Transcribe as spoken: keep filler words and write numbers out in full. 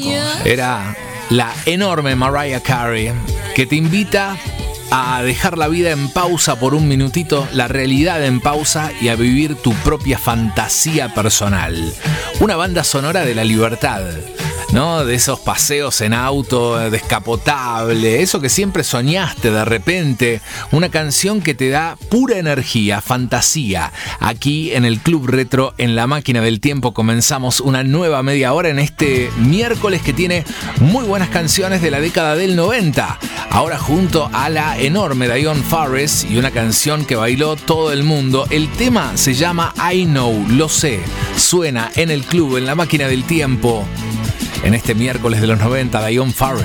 Era la enorme Mariah Carey, que te invita a dejar la vida en pausa por un minutito, la realidad en pausa, y a vivir tu propia fantasía personal. Una banda sonora de la libertad, ¿no? De esos paseos en auto descapotable, eso que siempre soñaste de repente. Una canción que te da pura energía, fantasía. Aquí en el Club Retro, en la máquina del tiempo, comenzamos una nueva media hora en este miércoles que tiene muy buenas canciones de la década del noventa. Ahora junto a la enorme Diane Farris y una canción que bailó todo el mundo. El tema se llama I Know, lo sé. Suena en el club, en la máquina del tiempo. En este miércoles de los noventa, Diane Farris.